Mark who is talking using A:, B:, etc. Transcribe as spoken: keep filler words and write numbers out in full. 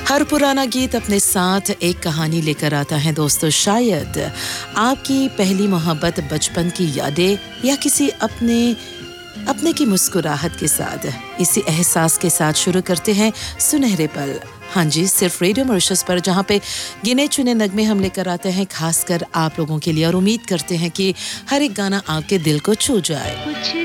A: हर पुराना गीत अपने साथ एक कहानी लेकर आता है दोस्तों। शायद आपकी पहली मोहब्बत, बचपन की यादें या किसी अपने अपने की मुस्कुराहट के साथ, इसी एहसास के साथ शुरू करते हैं सुनहरे पल। हाँ जी, सिर्फ रेडियो मॉरिशस पर, जहाँ पे गिने चुने नगमे हम लेकर आते हैं खासकर आप लोगों के लिए, और उम्मीद करते हैं कि हर एक गाना आपके दिल को छू जाए।
B: कुछ